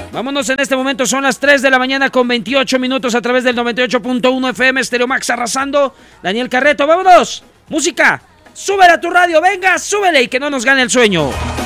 Vámonos en este momento, son las 3 de la mañana con 28 minutos a través del 98.1 FM Stereo Max arrasando. Daniel Carreto, vámonos. Música, súbele a tu radio, venga, súbele y que no nos gane el sueño.